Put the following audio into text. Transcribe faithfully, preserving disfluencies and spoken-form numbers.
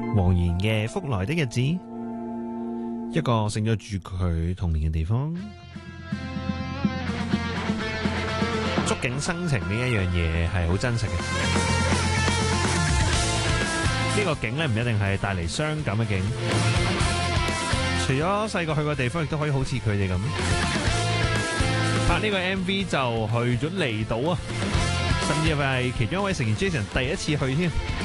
黃妍嘅《福來的日子》，一個醒咗住佢童年嘅地方。觸景生情呢一樣嘢係好真實嘅。呢個景咧唔一定係帶嚟傷感嘅景，除咗細個去過地方，亦都可以好似佢哋咁拍呢個 M V 就去咗離島啊，甚至係其中一位成員 Jason 第一次去添。